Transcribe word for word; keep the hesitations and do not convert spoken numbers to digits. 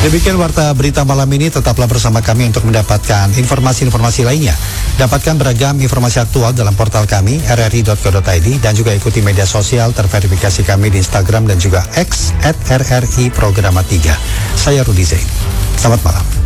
Demikian warta berita malam ini, tetaplah bersama kami untuk mendapatkan informasi-informasi lainnya. Dapatkan beragam informasi aktual dalam portal kami r r i dot co dot i d dan juga ikuti media sosial terverifikasi kami di Instagram dan juga X at r r i programa tiga. Saya Rudi Zain. Selamat malam.